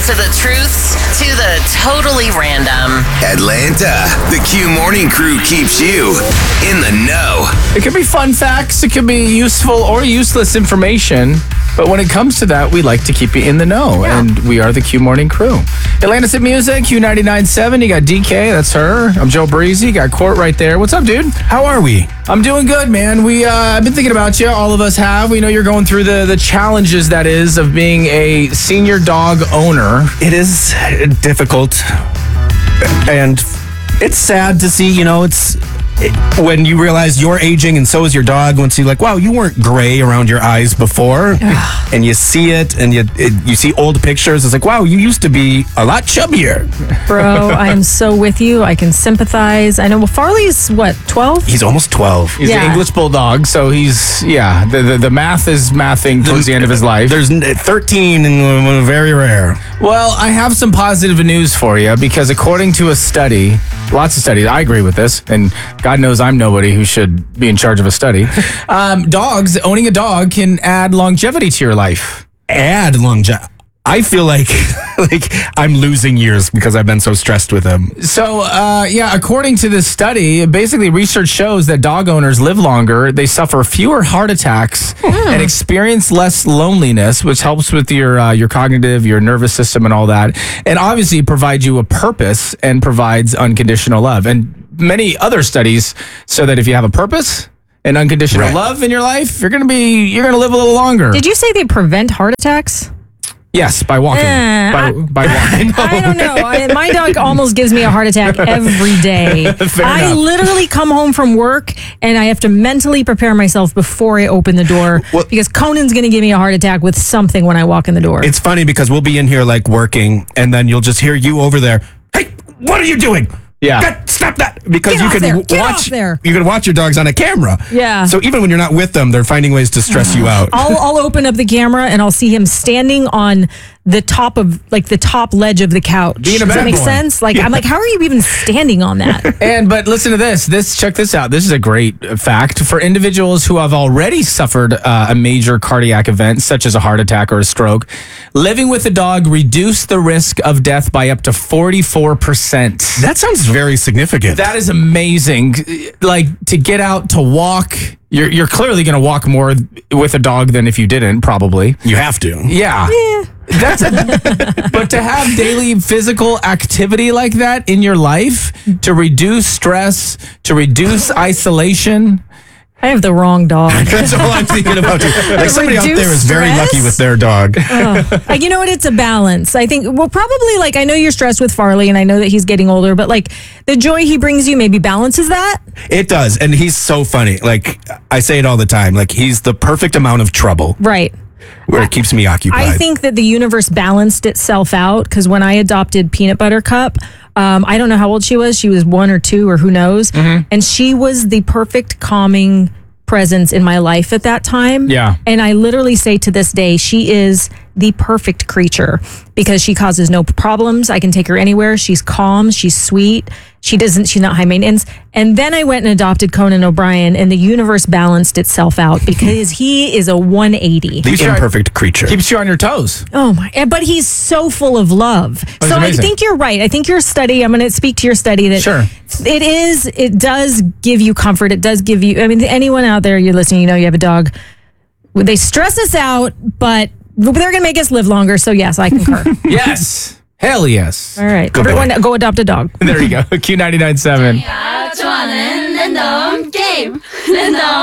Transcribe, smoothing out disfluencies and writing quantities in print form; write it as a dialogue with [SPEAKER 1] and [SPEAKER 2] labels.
[SPEAKER 1] To the truths, to the totally random.
[SPEAKER 2] Atlanta, the Q Morning Crew keeps you in the know.
[SPEAKER 3] It could be fun facts, it could be useful or useless information, but when it comes to that, we like to keep you in the know, and we are the Q Morning Crew. Atlanta's Hit Music, Q99.7, you got DK, that's her. I'm Joe Breezy, you got Court right there. What's up, dude?
[SPEAKER 4] How are we?
[SPEAKER 3] I'm doing good, man. I've been thinking about you. All of us have. We know you're going through the challenges that is of being a senior dog owner.
[SPEAKER 4] It is difficult, and it's sad to see, when you realize you're aging and so is your dog, once you're like, wow, you weren't gray around your eyes before, and you see it, and you see old pictures, it's like, wow, you used to be a lot chubbier.
[SPEAKER 5] Bro, I am so with you. I can sympathize. I know, well, Farley's, 12?
[SPEAKER 4] He's almost 12.
[SPEAKER 3] He's an English bulldog, so he's, the math is mathing towards the end of his life.
[SPEAKER 4] There's 13 and very rare.
[SPEAKER 3] Well, I have some positive news for you, because according to a study, lots of studies, I agree with this, and God knows I'm nobody who should be in charge of a study. Owning a dog can add longevity to your life.
[SPEAKER 4] Add longevity. I feel like I'm losing years because I've been so stressed with him.
[SPEAKER 3] So, according to this study, basically research shows that dog owners live longer, they suffer fewer heart attacks, and experience less loneliness, which helps with your cognitive, your nervous system, and all that. And obviously provides you a purpose and provides unconditional love. And many other studies show that if you have a purpose and unconditional love in your life, you're gonna live a little longer.
[SPEAKER 5] Did you say they prevent heart attacks?
[SPEAKER 3] Yes, by walking. By walking.
[SPEAKER 5] I don't know. My dog almost gives me a heart attack every day. I literally come home from work and I have to mentally prepare myself before I open the door because Conan's going to give me a heart attack with something when I walk in the door.
[SPEAKER 4] It's funny because we'll be in here working, and then you'll just hear you over there. Hey, what are you doing?
[SPEAKER 3] Yeah.
[SPEAKER 4] God, stop that. Because
[SPEAKER 5] you
[SPEAKER 4] can watch your dogs on a camera.
[SPEAKER 5] Yeah.
[SPEAKER 4] So even when you're not with them, they're finding ways to stress you out.
[SPEAKER 5] I'll open up the camera and I'll see him standing on the top of the top ledge of the couch.
[SPEAKER 3] Does
[SPEAKER 5] that make sense? I'm like, how are you even standing on that?
[SPEAKER 3] But listen to this. Check this out. This is a great fact. For individuals who have already suffered a major cardiac event, such as a heart attack or a stroke, living with a dog reduced the risk of death by up to 44%.
[SPEAKER 4] That sounds very significant.
[SPEAKER 3] That is amazing. To get out to walk, you're clearly going to walk more with a dog than if you didn't, probably.
[SPEAKER 4] You have to.
[SPEAKER 3] Yeah. But to have daily physical activity like that in your life, to reduce stress, to reduce isolation.
[SPEAKER 5] I have the wrong dog.
[SPEAKER 4] That's all I'm thinking about. Somebody out there is very lucky with their dog.
[SPEAKER 5] You know what? It's a balance. I think, probably I know you're stressed with Farley and I know that he's getting older, but the joy he brings you maybe balances that.
[SPEAKER 4] It does. And he's so funny. I say it all the time. He's the perfect amount of trouble.
[SPEAKER 5] Right.
[SPEAKER 4] Where it keeps me occupied.
[SPEAKER 5] I think that the universe balanced itself out because when I adopted Peanut Butter Cup, I don't know how old she was. She was 1 or 2 or who knows. Mm-hmm. And she was the perfect calming presence in my life at that time.
[SPEAKER 3] Yeah. And
[SPEAKER 5] I literally say to this day, she is the perfect creature because she causes no problems. I can take her anywhere. She's calm. She's sweet. She's not high maintenance. And then I went and adopted Conan O'Brien and the universe balanced itself out because he is a 180.
[SPEAKER 4] The imperfect creature.
[SPEAKER 3] Keeps you on your toes.
[SPEAKER 5] Oh my, but he's so full of love. So I think you're right. I think your study, I'm going to speak to your study that it does give you comfort. It does give you, anyone out there you're listening, you have a dog. They stress us out, but they're going to make us live longer. So yes, I concur.
[SPEAKER 3] Yes. Hell yes.
[SPEAKER 5] All right. Everyone go adopt a dog.
[SPEAKER 3] There you go. Q99.7.